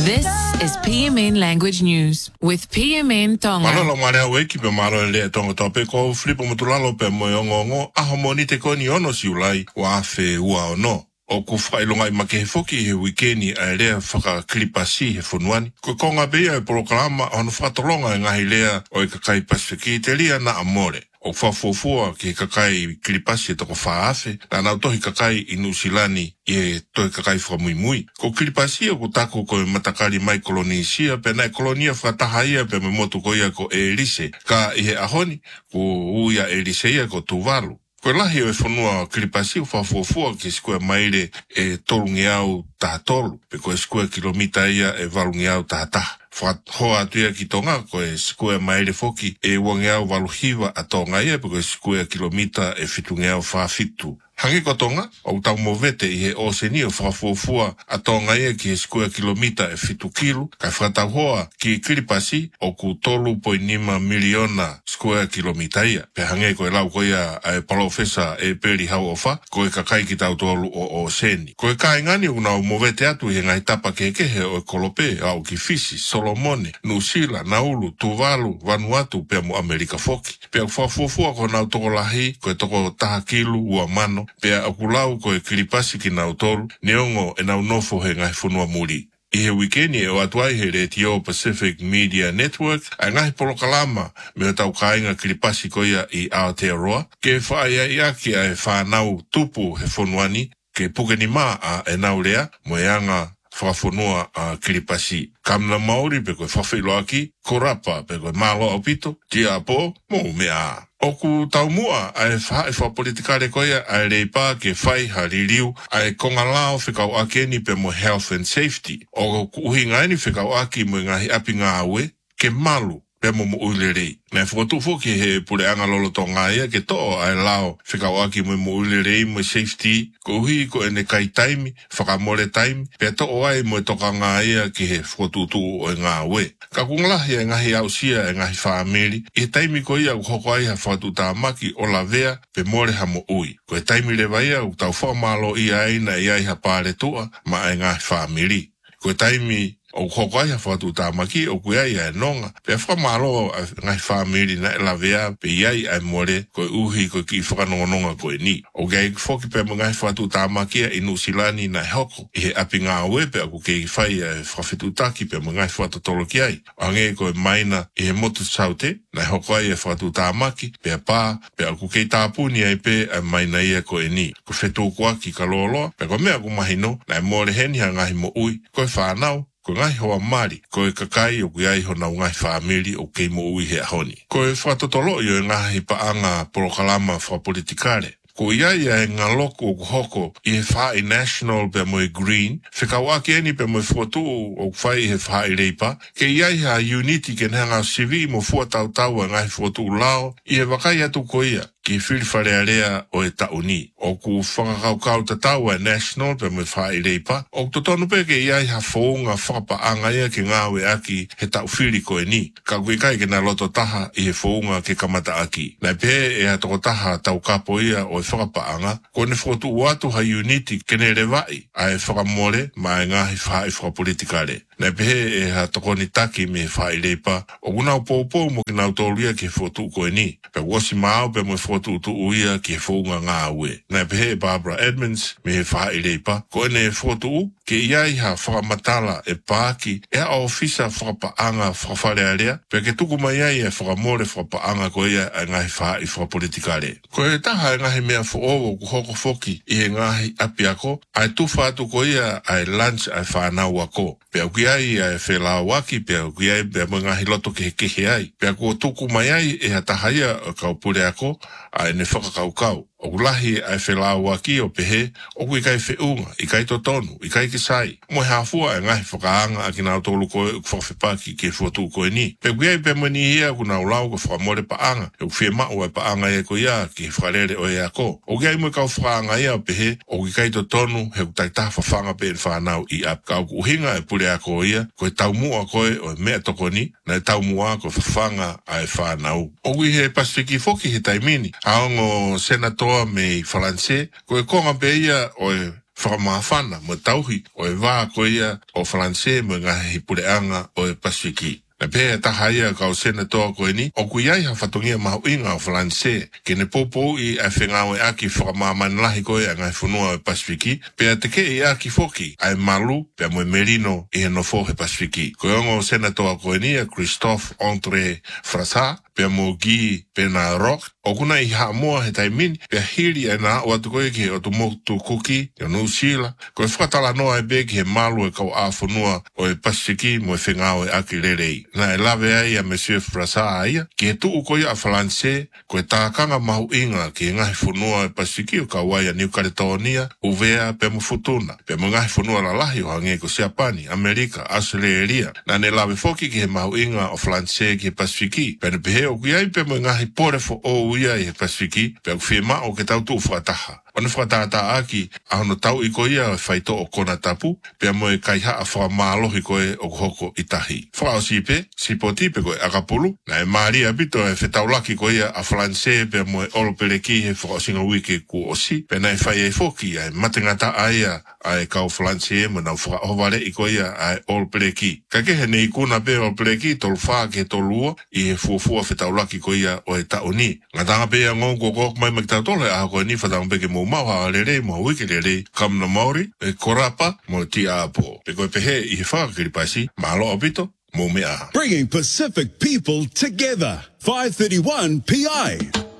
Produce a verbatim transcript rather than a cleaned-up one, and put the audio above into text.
This is P M N Language News with P M N Tonga. Malolo marea weki pe maro le tonga tope ko flipo mutulalo pe moyongongo ahomoni te koni ono siulai wa afe ua ono. O ku whailonga i make foki he wikeni a lea whaka klipasi he whunuani. Ko konga bea e programa ono whatolonga e ngahi lea o e kakai pasifiki te lia na amore. O whafofua ki kakai klipasi e toko whaafe, na nau tohi kakai inu silani i tohi kakai whamuimui. Ko klipasi o kutako ko e matakari mai kolonisia, pe nai kolonia whatahaia pe me motu ko ia ko e elise, ka ihe ahoni, ko uia elise ia ko tuvalu. Ko lahi o e whanua klipasi o whafofua ki skua maire e tolungi au taha tolu, pe ko e skua kilomita ia e valungi au taha taha. Hoa atuia ki tonga ko e skua maire foki e wangi au valuhiva a tonga ia, pe ko e skua kilomita e fitungi au whafitu. Hangi ko tonga, o tau movete i he oseni o whafofua a tonga ia ki e skua kilomita e fitu kilu, kai whatau hoa ki klipasi o ku tolu poinima miliona skua kilomita ia. Pe hangi ko e lau ko ia e palofesa e peri hau ofa, ko e kakai ki tau tolu o oseni. Ko e kai ngani o nau movete atu i he ngai tapa kekehe o e kolope au ki Fisi, Solomone, Nusila, Naulu, Tuvalu, Vanuatu, pe mu Amerika foki. Pe au whafofua ko nau toko lahi, ko e toko taha kilu ua mano, pe akulau ko e klipasi ki nau tolu, neongo e nau nofo he ngai whunua muri. I he wikeni e o atuai he Retio Pacific Media Network, a ngahi polokalama me o tau kainga klipasi ko ia i Aotearoa, ke whaia ia ki a e whanau tupu he whunuani, ke pukeni maa a e naulea, mo e anga whawhunua a klipasi. Kamna Maori pe koe whawhiloaki, korapa pe koe malo au pito, tia po, mo mea. Oku taumua a e wha e whapolitikare koia a e reipa ke whai haririu a e konga lao whikau akeni pe mo health and safety. O uhi ngaini whikau aki mo ngahi api ngā aue ke malu pe mo mo uilerei. Nei whakatufu ki he pure anga lolo tonga ia ke toa a e lao whikau aki mo mo uilerei mo safety ko uhi ko ene kai taimi, whakamore taimi, pe toa ai mo e toka ngā ia ki he whakatutu o e ngā aue. Ka kunglahi e ngahi ausia e ngahi whaameri, i taimi ko ia ukhoko ai ha whatuta maki o la vea pe more ha mo ui. Ko e taimi le vaia u tau whamalo i aina i ai ha pāre tua ma e ngahi whaameri. Ko e taimi o koko ai ha whatuta maki o kui ai e nonga, pe whamalo ngahi whaameri na e la vea pe iai ai more ko e uhi ko ki whakanongononga ko e ni. O gai whoki pe mo ngahi whatuta maki e inu silani na e hoko, i he api ngā ue pe ako kei whai e whawhetutaki pe mo ngahi whatatolo ki ai. O ange ko e maina i he motu saute, na e hoko ai e whatuta maki, pe a pā, pe ako kei tāpuni ai pe e maina ia ko e ni. Ko whetu kua ki ka loloa, pe ko mea ko mahino, na e more heni ha ngahi mo ui, ko e whanau, ko ngai hoa mari, ko e kakai o kui ai hona o ngai whaamiri o kei mo ui he ahoni. Ko e whatotolo i o ngahi paanga porokalama whapolitikare. Ko iai e ngā loko o hoko i he whae national pe mo e green, whikau ake eni pe mo e whuatu o whai he whae reipa, ke iai ha unity ke nanga sivi mo fua tau tau a ngai whuatu lao, i he wakai atu ko ia, ki whiriwharea rea o e tauni. O ku whakakaukau ta tau a national pe mo e whae reipa, o totonu pe ke iai ha whaunga whapa anga ia ke ngāwe aki he tau whiri ko e ni. Ka kui kai ke na loto taha i he whaunga ke kamata aki. Nai pe e ha toko taha tau kapo ia o e whakapaanga, ko ne whotu watu ha unity kene rewai a e whakamore ma e ngahi whae whakapolitikare. Nei pehe e ha toko ni taki me whae reipa, o gunau pōpō mo ki nau tōruia ki whotu koe ni. Pe wasi maau pe mo whotu tu uia ki whounga ngā ue. Nei pehe Barbara Edmonds me he whae reipa, ko ene whotu u, ke iai ha whakamatala e pāki e a ofisa whakapaanga whakawharea rea, pe ke tuku mai ai e whakamore whakapaanga ko ia e ngahi whae whakapolitikare. Ko e taha e ngahi mea who'owo ku hoko whoki i he ngahi api ako, ai tuwha atu ko ia ai lunch ai whanau ako. Pe au ki ai e whelao waki, pe au ki ai pe mga hiloto ke he kehe ai. Pe ako tuku mai ai e hatahaia kau pure ako, a e ne whakakaukau. O lahi ai whelao waki o pehe, o kui kai whiunga, i kai totonu, i kai kisai. Mo he hafua e ngahi whakaanga a ki nau tolu koe whawhipaki ke whuatu koe ni. Pe kui ai pe mani hia ku nau lau ko whakamore paanga, e ku whiemau e paanga e ko ia ki whakarere o e ako. O ki ai mo kau whakaanga ia o pehe, o ki kai totonu, he ku taitaha whawhanga pe en whanau i ap. Kau ku uhinga e pure ako ia, ko e taumua koe o e mea toko ni, na e taumua ko whawhanga a e whanau. O kui he Pasifiki foki he taimini, haongo senator me Falanse, ko e konga pe ia o e whakamawhana mo tauhi o e wā ko ia o Falanse mo ngahi pureanga o e Pasifiki. Na pēa tahaia kau sena toa koe ni, o kuiai ha whatongia mahu inga o Falanse, ke ne popo i a whengawe aki whakamāmanlahi koe a ngai whunua o Pasifiki, pēa te ke i aki foki, ai malu, pēa moe merino i he nofo he Pasifiki. Koe ongo sena toa koe ni a Christophe Andre Frassa, pēa mo gi pēna rock, o kuna i haa moa he taimini, pēa hiri e nā o atu koe ki o tu motu kuki, i o Nusila, koe whakatala noa e bēki he malu e kau a whunua o e Pasifiki mo e whengawe aki rerei. Na e lawe ai a Monsieur Frassa aia, ki he tuu koe a Falanse, koe tākanga mahu inga ki e ngahi whunua e Pasifiki o ka wai a New Caledonia, uvea pe mo futuna, pe mo ngahi whunua la lahi o hange ko Siapani, Amerika, Australia. Na ne lawe foki ki he mahu inga o Falanse ki he Pasifiki, pe ne pehe o ki ai pe mo ngahi pore fo o uia i he Pasifiki, pe o whiema o ke tau tuu whakataha. Ona whakatata aki, ahono tau i koia o whaito o kona tapu, pea moe kaiha a whakamālohi koe o hoko i tahi. Whakao sipe, sipoti pe koe akapulu, na e maari apito e whetaulaki koia a Falanse pea moe olopeleki he whakaosinga wike ku osi, pea na e whai e foki a e matengata aia a e kau Falanse mo na whakaovare i koia a e olopeleki. Ka kehe nei kuna pe olopeleki tolu whaa ke tolua i he fuafua whetaulaki koia o e taoni. Ngatanga pea ngongo kok mai makitautole a koe ni whatang peke mo maha lere mo wiki lere kam na Maori e korapa mo ti apo. Pe koe pehe i he whakakiripasi, mahalo opito, mo mea. Bringing Pacific people together. five thirty-one P I.